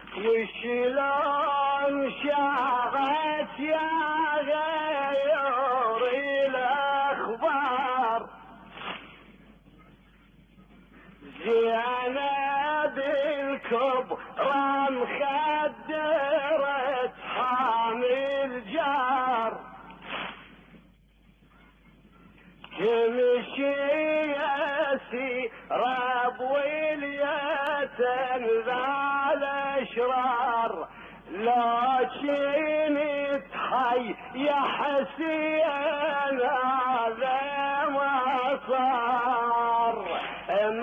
وشلون شاغت يا غير الاخبار زينب الكبرى مخدرت حامي الجار تمشي يسير بولية ذا الاشرار لكن تحي يا حسين هذا ما صار